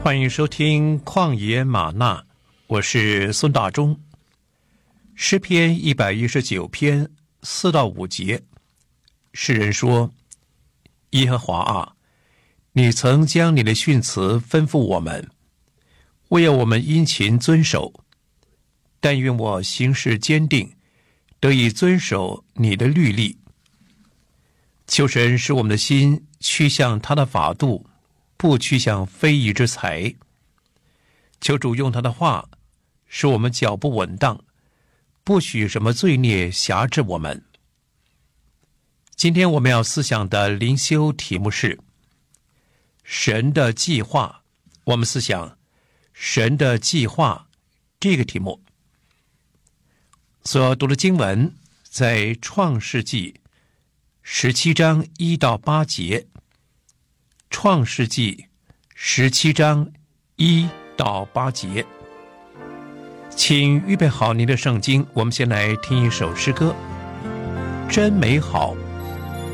欢迎收听旷野吗哪，我是孙大中。诗篇119篇4到5节，诗人说：耶和华啊，你曾将你的训词吩咐我们，为要我们殷勤遵守。但愿我行事坚定，得以遵守你的律例。求神使我们的心趋向他的法度，不趋向非义之财。求主用他的话使我们脚步稳当，不许什么罪孽辖制我们。今天我们要思想的灵修题目是神的计划。我们思想神的计划这个题目。所读的经文在创世纪17章1到8节，创世纪17章1到8节。请预备好您的圣经，我们先来听一首诗歌，真美好